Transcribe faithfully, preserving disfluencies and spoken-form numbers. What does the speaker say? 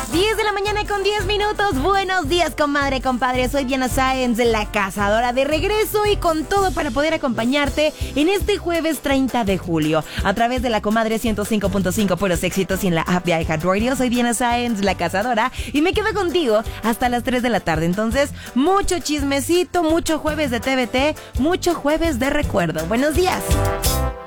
diez de la mañana con diez minutos. Buenos días, comadre, compadre. Soy Diana Sáenz, la cazadora, de regreso y con todo para poder acompañarte en este jueves treinta de julio a través de la comadre ciento cinco punto cinco, puros éxitos, y en la app de iHeartRadio. Soy Diana Sáenz, la cazadora, y me quedo contigo hasta las tres de la tarde. Entonces, mucho chismecito, mucho jueves de T V T, mucho jueves de recuerdo. Buenos días.